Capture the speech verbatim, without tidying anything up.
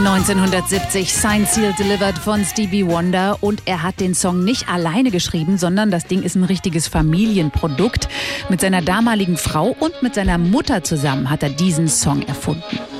neunzehnhundertsiebzig, Signed, Sealed, Delivered von Stevie Wonder. Und er hat den Song nicht alleine geschrieben, sondern das Ding ist ein richtiges Familienprodukt. Mit seiner damaligen Frau und mit seiner Mutter zusammen hat er diesen Song erfunden.